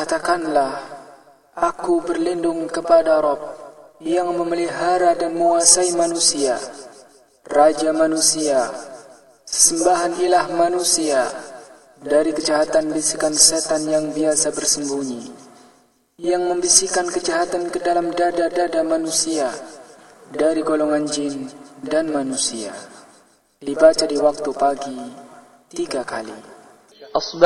Katakanlah, aku berlindung kepada Rabb yang memelihara dan menguasai manusia, Raja manusia, sesembahan ilah manusia, dari kejahatan bisikan setan yang biasa bersembunyi, yang membisikkan kejahatan ke dalam dada-dada manusia, dari golongan jin dan manusia. Dibaca di waktu pagi 3 kali.